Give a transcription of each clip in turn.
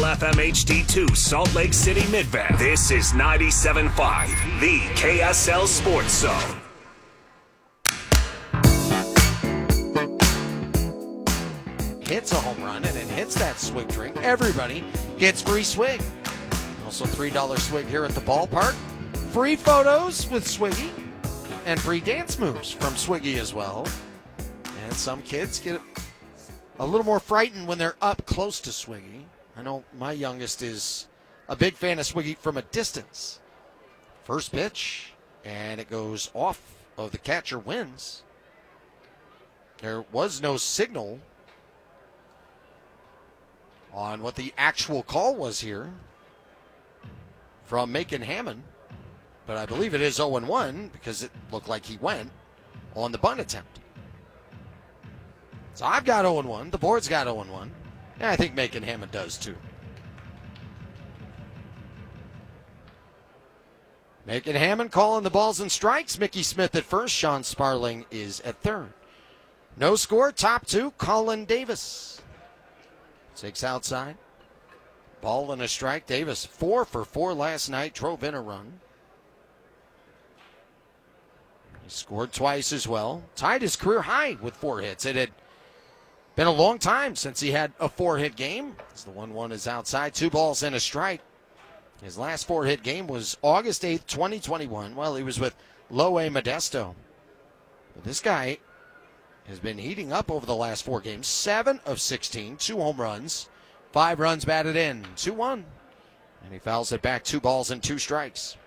FM HD2 Salt Lake City Midvale. This is 97.5, the KSL Sports Zone. Hits a home run and it hits that swig drink. Everybody gets free swig. Also $3 swig here at the ballpark. Free photos with Swiggy and free dance moves from Swiggy as well. And some kids get a little more frightened when they're up close to Swiggy. I know my youngest is a big fan of Swiggy from a distance. First pitch, and it goes off of the catcher, wins. There was no signal on what the actual call was here from Macon Hammond. But I believe it is 0-1 because it looked like he went on the bunt attempt. So I've got 0-1. The board's got 0-1. And I think Macon Hammond does too. Macon Hammond calling the balls and strikes. Mickey Smith at first. Sean Sparling is at third. No score. Top two, Colin Davis. 6 outside. Ball and a strike. Davis 4 for 4 last night. Drove in a run. He scored twice as well. Tied his career high with 4 hits. It had been a long time since he had a 4-hit game. As the 1-1 is outside. 2 balls and a strike. His last 4-hit game was August 8th, 2021. Well, he was with Loe Modesto. But this guy has been heating up over the last 4 games. 7 of 16, 2 home runs, 5 runs batted in, 2-1. And he fouls it back, 2 balls and 2 strikes.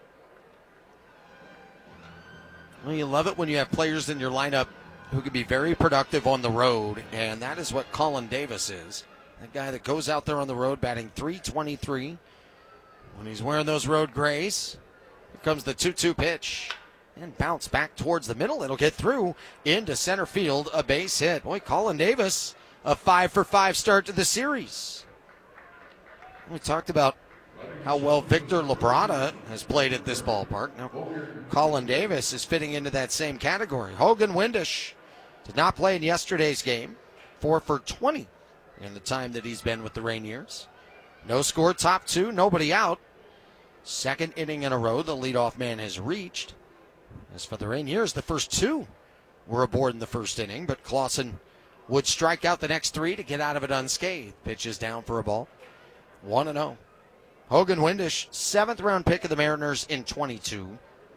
Well, you love it when you have players in your lineup who can be very productive on the road, and that is what Colin Davis is. That guy that goes out there on the road batting .323 when he's wearing those road grays. Here comes the 2-2 pitch. And bounce back towards the middle. It'll get through into center field, a base hit. Boy, Colin Davis, a 5 for 5 start to the series. We talked about how well Victor Labrada has played at this ballpark. Now, Colin Davis is fitting into that same category. Hogan Windish did not play in yesterday's game. 4 for 20 in the time that he's been with the Rainiers. No score, top two, nobody out. Second inning in a row, the leadoff man has reached. As for the Rainiers, the first 2 were aboard in the first inning, but Clausen would strike out the next 3 to get out of it unscathed. Pitches down for a ball. 1-0. Hogan Windish, 7th round pick of the Mariners in 22.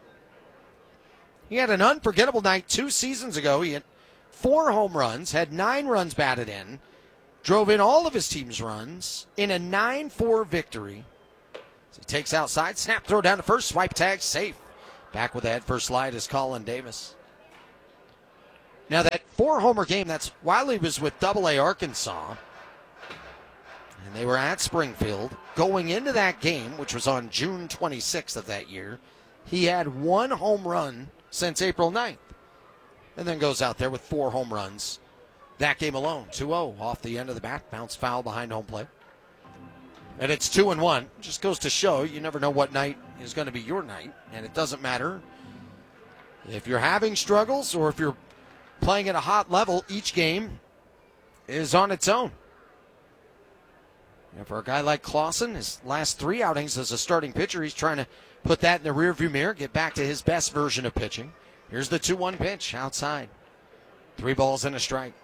He had an unforgettable night 2 seasons ago. He had 4 home runs, had 9 runs batted in, drove in all of his team's runs in a 9-4 victory. So he takes outside, snap throw down to first, swipe tag, safe. Back with the head first slide is Colin Davis. Now that 4-homer game, that's while he was with AA Arkansas. And they were at Springfield. Going into that game, which was on June 26th of that year, he had 1 home run since April 9th. And then goes out there with 4 home runs. That game alone, 2-0 off the end of the bat. Bounce foul behind home plate. And it's 2-1. Just goes to show you never know what night is going to be your night. And it doesn't matter if you're having struggles or if you're playing at a hot level. Each game is on its own. And for a guy like Clausen, his last 3 outings as a starting pitcher, he's trying to put that in the rearview mirror, get back to his best version of pitching. Here's the 2-1 pitch outside. 3 balls and a strike.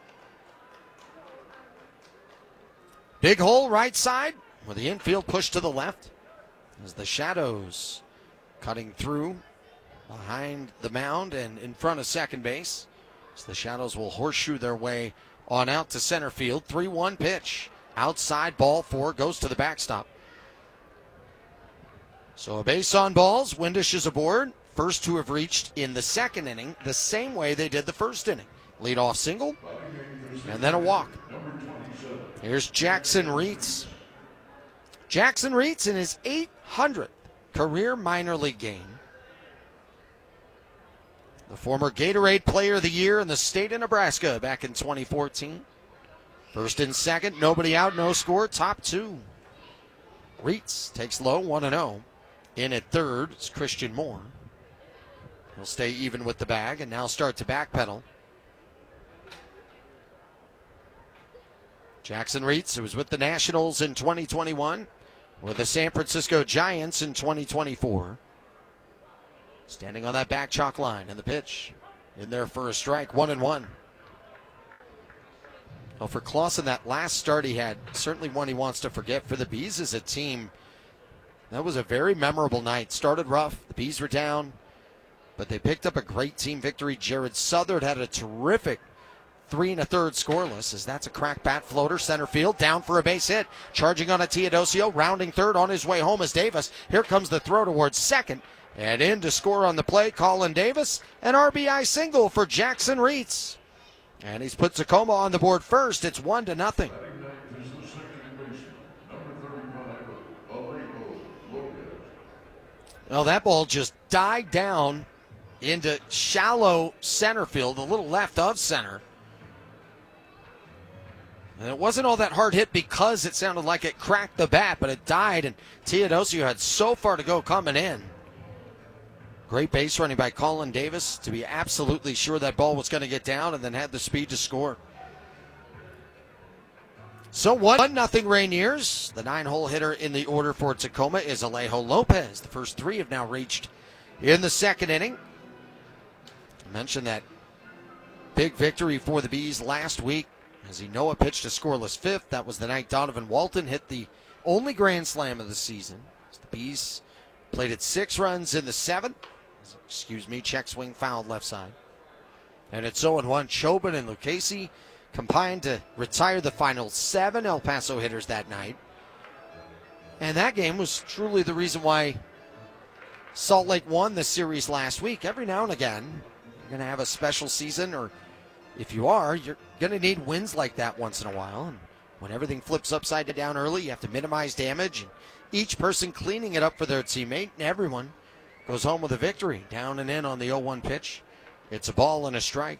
Big hole right side with the infield push to the left as the Shadows cutting through behind the mound and in front of second base. So the Shadows will horseshoe their way on out to center field. 3-1 pitch. Outside, ball 4, goes to the backstop. So a base on balls. Windish is aboard. First 2 have reached in the second inning the same way they did the first inning. Leadoff single and then a walk. Here's Jackson Reitz. Jackson Reitz in his 800th career minor league game. The former Gatorade Player of the Year in the state of Nebraska back in 2014. First and second, nobody out, no score, top 2. Reitz takes low, 1-0. In at third is Christian Moore. He'll stay even with the bag and now start to backpedal. Jackson Reitz, who was with the Nationals in 2021, with the San Francisco Giants in 2024. Standing on that back chalk line, and the pitch in there for a strike, 1-1. Well, for Clausen, that last start he had, certainly one he wants to forget. For the Bees as a team, that was a very memorable night. Started rough, the Bees were down, but they picked up a great team victory. Jared Southard had a terrific 3 1/3 scoreless, as that's a crack bat floater, center field, down for a base hit. Charging on a Teodosio, rounding third, on his way home is Davis. Here comes the throw towards second, and in to score on the play, Colin Davis. An RBI single for Jackson Reitz. And he's put Tacoma on the board first. It's 1-0. Well, that ball just died down into shallow center field, a little left of center. And it wasn't all that hard hit because it sounded like it cracked the bat, but it died, and Teodosio had so far to go coming in. Great base running by Colin Davis to be absolutely sure that ball was going to get down, and then had the speed to score. So 1-0 Rainiers. The 9-hole hitter in the order for Tacoma is Alejo Lopez. The first 3 have now reached in the second inning. I mentioned that big victory for the Bees last week as Noah pitched a scoreless 5th. That was the night Donovan Walton hit the only grand slam of the season. The Bees played at 6 runs in the 7th. Check swing fouled left side. And it's 0-1. Chobin and Lucchesi combined to retire the final 7 El Paso hitters that night. And that game was truly the reason why Salt Lake won the series last week. Every now and again, you're going to have a special season, or if you are, you're going to need wins like that once in a while. And when everything flips upside down early, you have to minimize damage. And each person cleaning it up for their teammate, and everyone goes home with a victory. Down and in on the 0-1 pitch. It's a ball and a strike.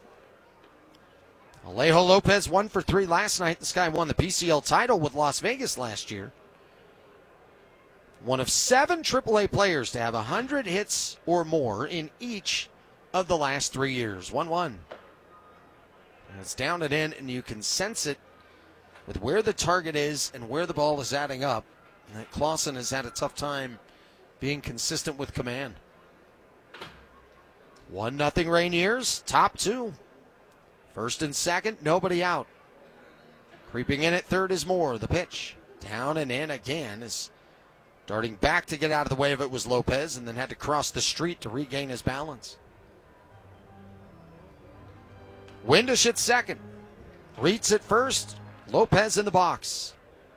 Alejo Lopez 1 for 3 last night. This guy won the PCL title with Las Vegas last year. One of 7 AAA players to have 100 hits or more in each of the last 3 years. 1-1. And it's down and in, and you can sense it with where the target is and where the ball is adding up. And that Clausen has had a tough time being consistent with command. 1-0 Rainiers, top 2. First and second, nobody out. Creeping in at third is Moore. The pitch down and in again, is darting back to get out of the way of it was Lopez, and then had to cross the street to regain his balance. Windish at second. Reitz at first. Lopez in the box.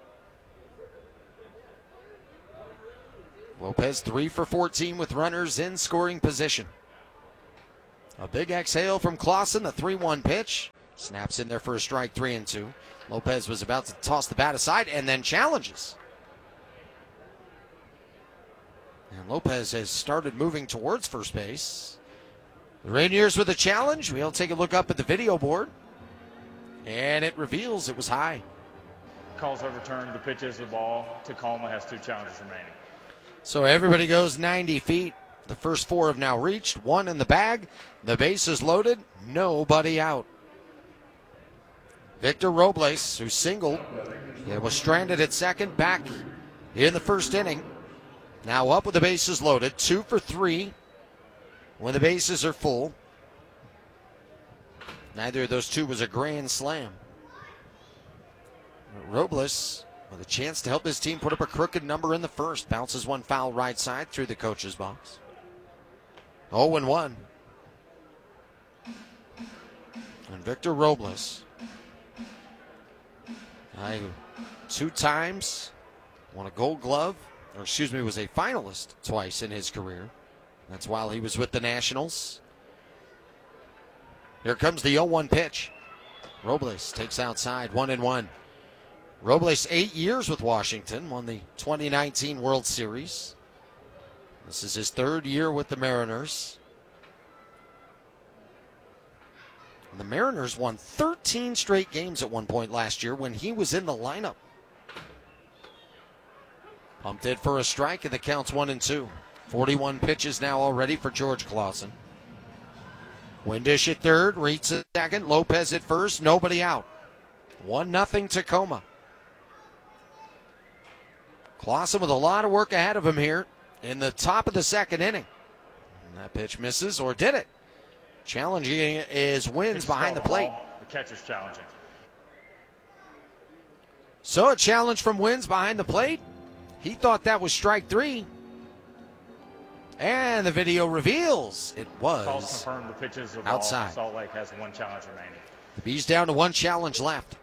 Lopez 3 for 14 with runners in scoring position. A big exhale from Clausen, the 3-1 pitch. Snaps in there for a strike, 3-2. Lopez was about to toss the bat aside and then challenges. And Lopez has started moving towards first base. The Rainiers with a challenge. We'll take a look up at the video board. And it reveals it was high. Calls overturned. The pitch is the ball. Tacoma has 2 challenges remaining. So everybody goes 90 feet. The first 4 have now reached. 1 in the bag. The base is loaded. Nobody out. Victor Robles, who singled, was stranded at second, back in the first inning. Now up with the bases loaded. 2 for 3 when the bases are full. Neither of those 2 was a grand slam. Robles with a chance to help his team put up a crooked number in the first. Bounces one foul right side through the coach's box. 0-1. And Victor Robles, 2 times won a Gold Glove, was a finalist twice in his career. That's while he was with the Nationals. Here comes the 0-1 pitch. Robles takes outside, 1-1. Robles 8 years with Washington, won the 2019 World Series. This is his 3rd year with the Mariners. And the Mariners won 13 straight games at one point last year when he was in the lineup. Pumped in for a strike, and the count's 1-2. 41 pitches now already for George Clausen. Windish at third, Reitz at second, Lopez at first, nobody out. 1-0 Tacoma. Clausen with a lot of work ahead of him here in the top of the second inning. And that pitch misses, or did it? Challenging is Wins behind the plate. The catcher's challenging. So a challenge from Wins behind the plate. He thought that was strike 3. And the video reveals it was Calls confirm the pitches of outside. Salt Lake has 1 challenge remaining. The Bees down to 1 challenge left.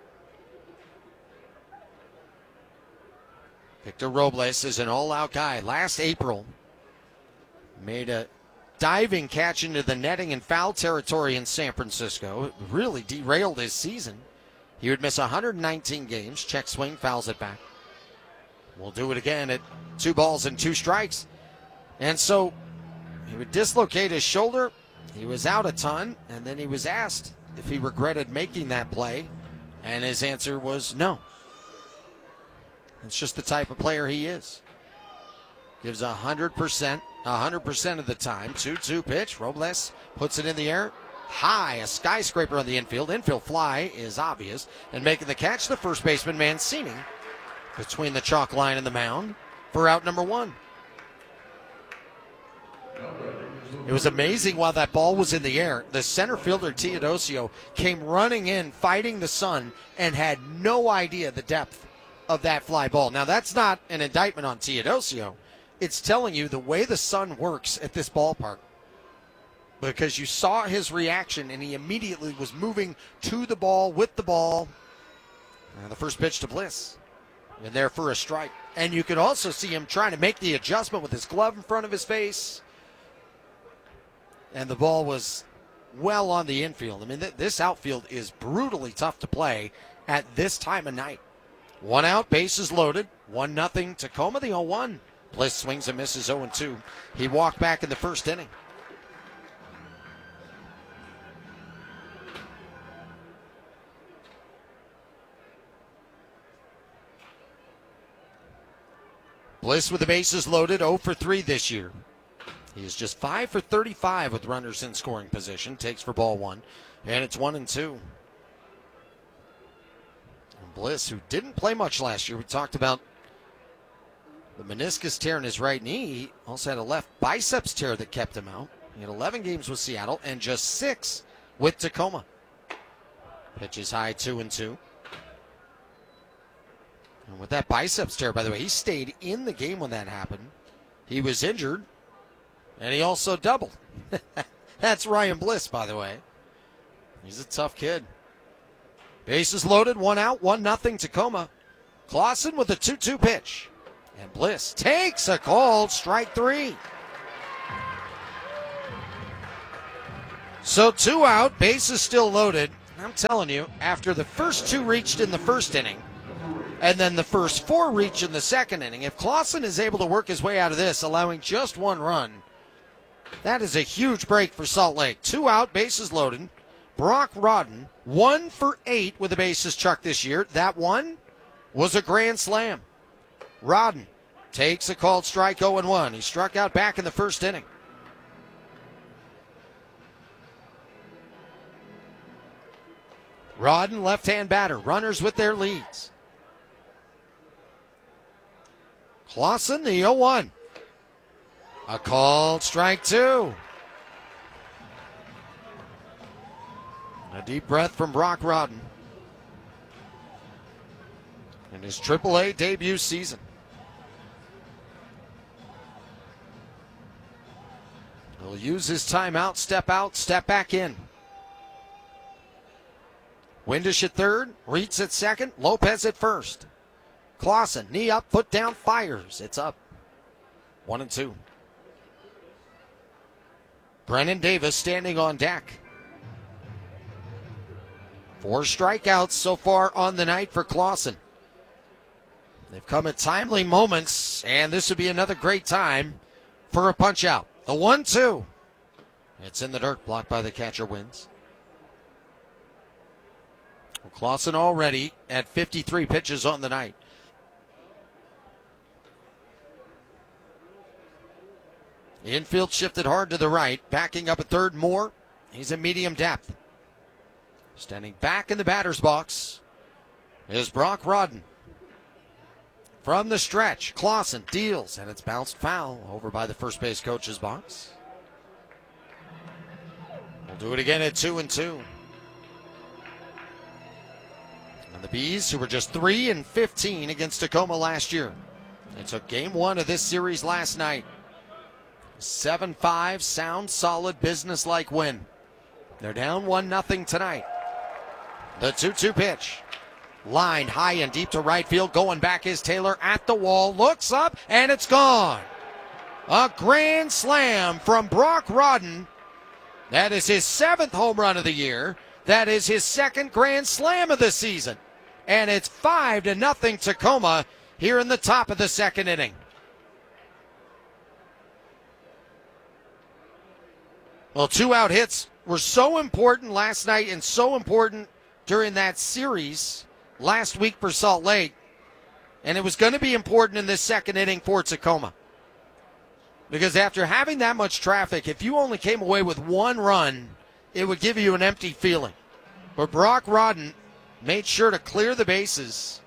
Victor Robles is an all-out guy. Last April, made a diving catch into the netting in foul territory in San Francisco. It really derailed his season. He would miss 119 games. Check swing, fouls it back. We'll do it again at 2 balls and 2 strikes. And so he would dislocate his shoulder. He was out a ton, and then he was asked if he regretted making that play, and his answer was no. It's just the type of player he is. Gives 100% of the time. 2-2 pitch. Robles puts it in the air. High, a skyscraper on the infield. Infield fly is obvious. And making the catch, the first baseman Mancini between the chalk line and the mound for out number 1. It was amazing while that ball was in the air. The center fielder, Teodosio, came running in, fighting the sun, and had no idea the depth of that fly ball. Now, that's not an indictment on Teodosio. It's telling you the way the sun works at this ballpark. Because you saw his reaction, and he immediately was moving to the ball, with the ball. The first pitch to Bliss. And there for a strike. And you could also see him trying to make the adjustment with his glove in front of his face. And the ball was well on the infield. I mean, this outfield is brutally tough to play at this time of night. 1 out, bases loaded. 1-0 Tacoma, the 0-1. Bliss swings and misses 0-2. He walked back in the first inning. Bliss with the bases loaded, 0 for 3 this year. He is just 5 for 35 with runners in scoring position. Takes for ball 1, and it's 1-2. And Bliss, who didn't play much last year, we talked about the meniscus tear in his right knee. He also had a left biceps tear that kept him out. He had 11 games with Seattle and just 6 with Tacoma. Pitches high, 2-2. And with that biceps tear, by the way, he stayed in the game when that happened. He was injured, and he also doubled. That's Ryan Bliss, by the way. He's a tough kid. Bases loaded, 1 out, 1-0 Tacoma. Clausen with a 2-2 pitch. And Bliss takes a called strike 3. So 2 out, bases still loaded. I'm telling you, after the first 2 reached in the first inning, and then the first 4 reach in the second inning, if Clausen is able to work his way out of this, allowing just 1 run, that is a huge break for Salt Lake. 2 out, bases loaded. Brock Rodden, 1 for 8 with the bases chucked this year. That one was a grand slam. Rodden takes a called strike, 0-1. He struck out back in the first inning. Rodden, left-hand batter. Runners with their leads. Clausen, the 0-1. A called strike 2. A deep breath from Brock Rodden in his AAA debut season. He'll use his timeout, step back in. Windish at third, Reitz at second, Lopez at first. Clausen, knee up, foot down, fires. It's up. 1-2. Brennan Davis standing on deck. 4 strikeouts so far on the night for Clausen. They've come at timely moments, and this would be another great time for a punch out. The 1-2. It's in the dirt, blocked by the catcher, Wins. Well, Clausen already at 53 pitches on the night. Infield shifted hard to the right, backing up at third more. He's in medium depth. Standing back in the batter's box is Brock Rodden. From the stretch, Clausen deals, and it's bounced foul over by the first base coach's box. We'll do it again at 2-2. And the Bees, who were just 3-15 against Tacoma last year, they took game one of this series last night. 7-5, sound, solid, business-like win. They're down 1-0 tonight. The 2-2 pitch. Lined high and deep to right field. Going back is Taylor at the wall. Looks up, and it's gone. A grand slam from Brock Rodden. That is his 7th home run of the year. That is his 2nd grand slam of the season. And it's 5-0 Tacoma here in the top of the 2nd inning. Well, 2-out hits were so important last night and so important during that series last week for Salt Lake, and it was going to be important in this 2nd inning for Tacoma. Because after having that much traffic, if you only came away with 1 run, it would give you an empty feeling. But Brock Rodden made sure to clear the bases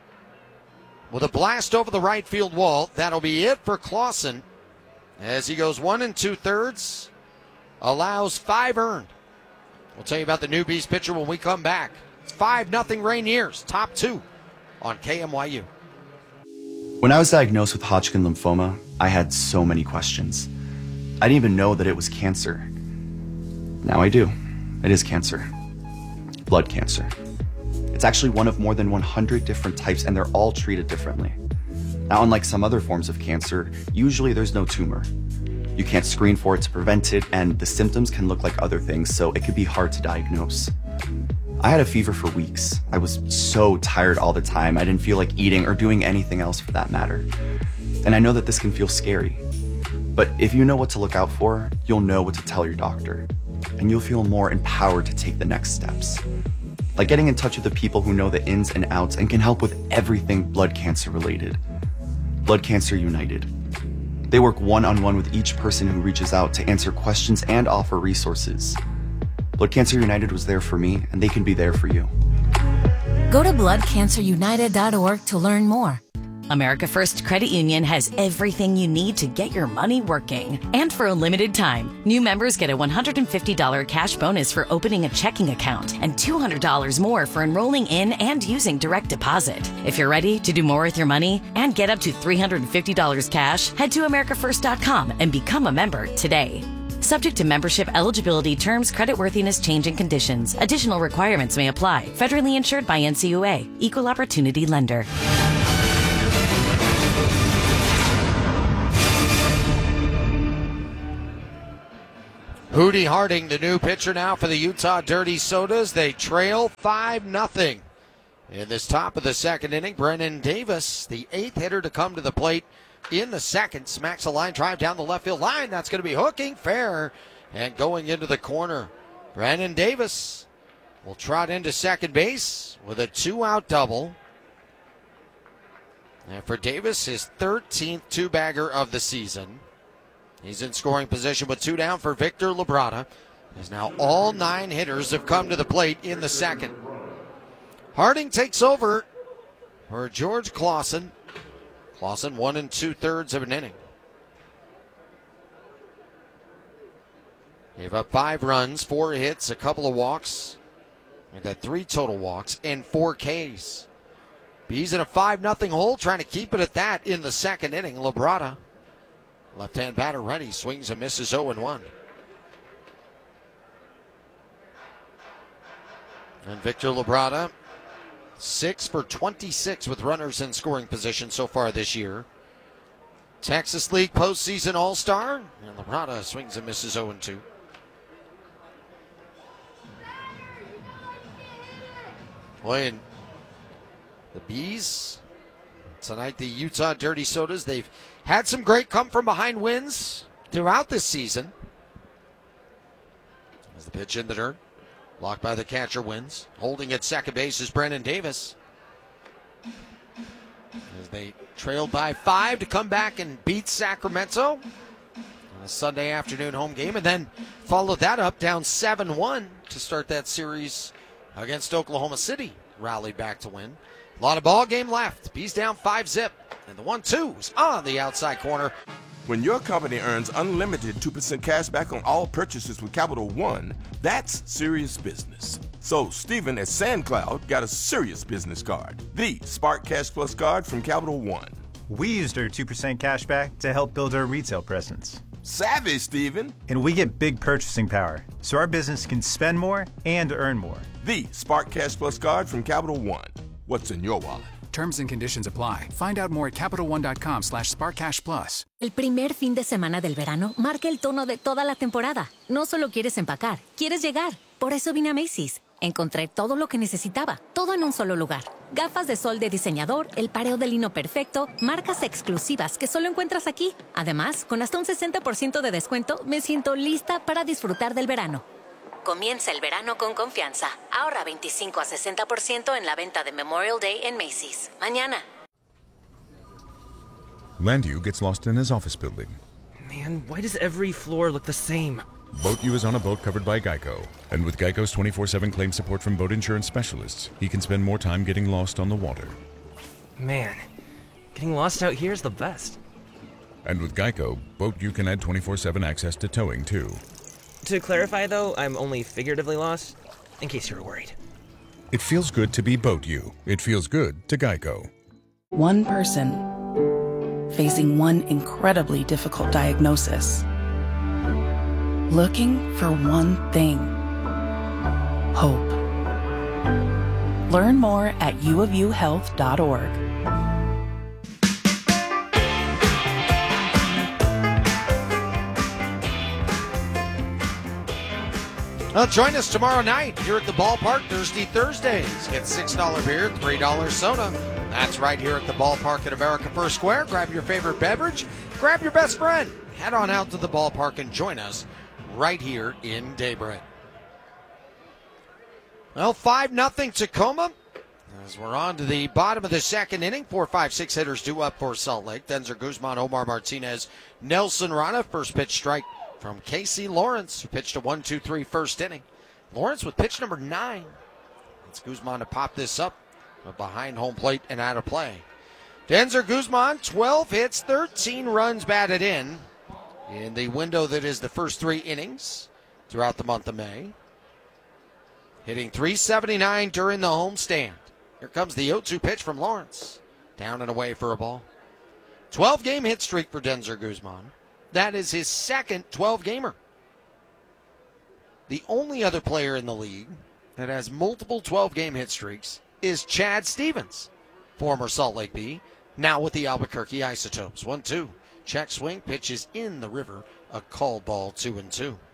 with a blast over the right field wall. That'll be it for Clausen as he goes 1 2/3, allows 5 earned. We'll tell you about the new Bees pitcher when we come back. It's 5-0 Rainiers, top 2 on KMYU. When I was diagnosed with Hodgkin lymphoma, I had so many questions. I didn't even know that it was cancer. Now I do. It is cancer. Blood cancer. It's actually one of more than 100 different types, and they're all treated differently. Now, unlike some other forms of cancer, usually there's no tumor. You can't screen for it to prevent it, and the symptoms can look like other things, so it could be hard to diagnose. I had a fever for weeks. I was so tired all the time. I didn't feel like eating or doing anything else for that matter. And I know that this can feel scary. But if you know what to look out for, you'll know what to tell your doctor. And you'll feel more empowered to take the next steps. Like getting in touch with the people who know the ins and outs and can help with everything blood cancer related. Blood Cancer United. They work one-on-one with each person who reaches out to answer questions and offer resources. Blood Cancer United was there for me, and they can be there for you. Go to bloodcancerunited.org to learn more. America First Credit Union has everything you need to get your money working. And for a limited time, new members get a $150 cash bonus for opening a checking account and $200 more for enrolling in and using direct deposit. If you're ready to do more with your money and get up to $350 cash, head to americafirst.com and become a member today. Subject to membership eligibility, terms, creditworthiness, changing conditions. Additional requirements may apply. Federally insured by NCUA. Equal Opportunity Lender. Hootie Harding, the new pitcher now for the Utah Dirty Sodas. They trail 5-0. In this top of the 2nd inning, Brennan Davis, the 8th hitter to come to the plate in the 2nd, smacks a line drive down the left field line. That's going to be hooking fair and going into the corner. Brennan Davis will trot into second base with a 2-out double. And for Davis, his 13th two-bagger of the season. He's in scoring position with 2 down for Victor Labrada. As now all 9 hitters have come to the plate in the 2nd. Harding takes over for George Clausen. Clausen 1 2/3 of an inning. Gave up 5 runs, 4 hits, a couple of walks. And got 3 total walks and 4 Ks. Bees in a 5-0 hole, trying to keep it at that in the 2nd inning. Labrada, left-hand batter ready, swings and misses 0-1. And Victor Labrada, 6 for 26 with runners in scoring position so far this year. Texas League postseason All-Star, and Labrada swings and misses 0-2. Boy, and the Bees, tonight the Utah Dirty Sodas, they've had some great come-from-behind wins throughout this season. As the pitch in the dirt. Blocked by the catcher, wins. Holding at second base is Brennan Davis. As they trailed by 5 to come back and beat Sacramento on a Sunday afternoon home game, and then followed that up down 7-1 to start that series against Oklahoma City rallied back to win. A lot of ball game left. Bees down 5-zip. And the 1-2's on the outside corner. When your company earns unlimited 2% cash back on all purchases with Capital One, that's serious business. So Stephen at SandCloud got a serious business card, the Spark Cash Plus card from Capital One. We used our 2% cash back to help build our retail presence. Savvy, Stephen. And we get big purchasing power, so our business can spend more and earn more. The Spark Cash Plus card from Capital One. What's in your wallet? Terms and conditions apply. Find out more at CapitalOne.com/SparkCashPlus. El primer fin de semana del verano marca el tono de toda la temporada. No solo quieres empacar, quieres llegar. Por eso vine a Macy's. Encontré todo lo que necesitaba, todo en un solo lugar. Gafas de sol de diseñador, el pareo de lino perfecto, marcas exclusivas que solo encuentras aquí. Además, con hasta un 60% de descuento, me siento lista para disfrutar del verano. Comienza el verano con confianza. Ahorra 25 a 60% en la venta de Memorial Day en Macy's. Mañana. Landu gets lost in his office building. Man, why does every floor look the same? BoatU is on a boat covered by Geico. And with Geico's 24/7 claim support from boat insurance specialists, he can spend more time getting lost on the water. Man, getting lost out here is the best. And with Geico, BoatU can add 24/7 access to towing, too. To clarify, though, I'm only figuratively lost, in case you were worried. It feels good to be BoatU. It feels good to Geico. One person facing one incredibly difficult diagnosis, looking for one thing: hope. Learn more at uofuhealth.org. Well, join us tomorrow night here at the ballpark, Thursdays. Get $6 beer, $3 soda. That's right here at the ballpark at America First Square. Grab your favorite beverage, grab your best friend. Head on out to the ballpark and join us right here in Daybreak. Well, 5-0 Tacoma. As we're on to the bottom of the second inning, 4, 5, 6 hitters due up for Salt Lake. Denzer Guzman, Omar Martinez, Nelson Rana. First pitch strike from Casey Lawrence, who pitched a 1-2-3 first inning. Lawrence with pitch number 9. It's Guzman to pop this up behind home plate and out of play. Denzer Guzman, 12 hits, 13 runs batted in the window that is the first 3 innings throughout the month of May. Hitting .379 during the homestand. Here comes the 0-2 pitch from Lawrence. Down and away for a ball. 12-game hit streak for Denzer Guzman. That is his second 12-gamer. The only other player in the league that has multiple 12-game hit streaks is Chad Stevens, former Salt Lake Bee, now with the Albuquerque Isotopes. 1-2. Check swing, pitches in the river, a called ball, 2-2.